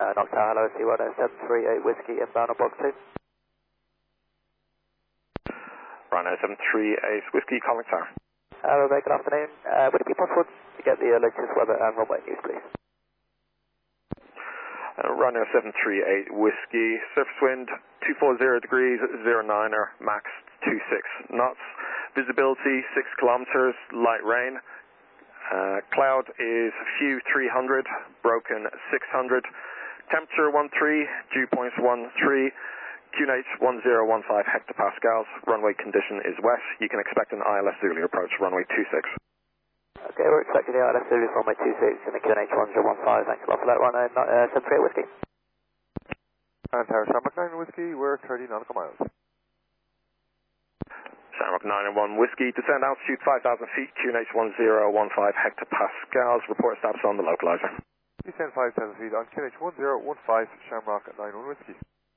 Knox Tower, hello, C1073 Whiskey inbound on box 2. Rhino 738 Whiskey, calling tower. Hello there, good afternoon. Would it be possible to get the latest weather and runway news, please? Rhino 738 Whiskey, surface wind 240 degrees, 09er, max 26 knots. Visibility 6 kilometers, light rain. Cloud is few 300, broken 600. Temperature 13, dew points 13. QNH 1015 hectopascals. Runway condition is wet. You can expect an ILS Zulu approach runway 26. Okay, we're expecting the ILS Zulu runway 26 in the QNH 1015. Thanks a lot for that, Rhino 738 Whiskey. And Tower Shamrock 9 Whiskey, we're 30 nautical miles. Shamrock 9 Whiskey, descend altitude 5,000 feet, QNH 1015 hectopascals. Report stops on the localizer. Descend 5,000 feet on QNH 1015 Shamrock 9 Whiskey.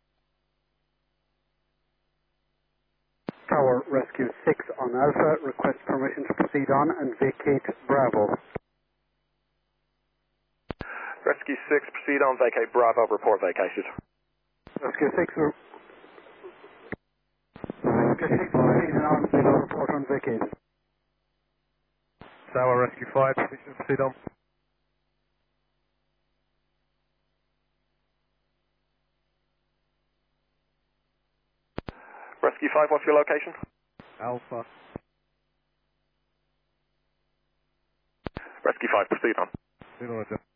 Tower Rescue 6 on Alpha, request permission to proceed on and vacate Bravo. Rescue 6, proceed on, vacate Bravo, report vacated. Rescue 6, proceed on, report on vacate. Tower Rescue 5, proceed on. Rescue 5, what's your location? Alpha. Rescue 5, proceed on. Roger.